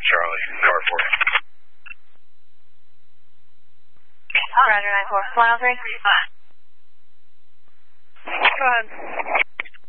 Charlie. Car 4. Roger, 9-4. 103. Go ahead.